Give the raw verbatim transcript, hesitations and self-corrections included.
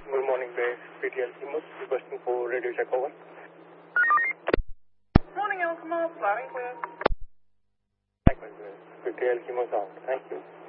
Good morning, base. P T L Kimos, requesting for radio check over. Morning, Alcamar. Flying clear. Likewise, P T L Kimos out. Thank you.